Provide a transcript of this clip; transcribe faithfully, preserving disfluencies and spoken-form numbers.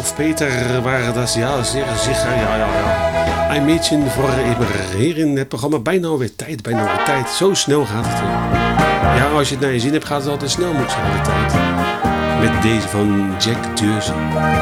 of Peter waren dat, ja, zeer zeker, ja, ja, ja. Een beetje voor hier in het programma. Bijna alweer tijd, bijna alweer tijd. Zo snel gaat het. Ja, als je het naar je zin hebt, gaat het altijd snel, moet je zeggen, de tijd. Met deze van Jack Deursey.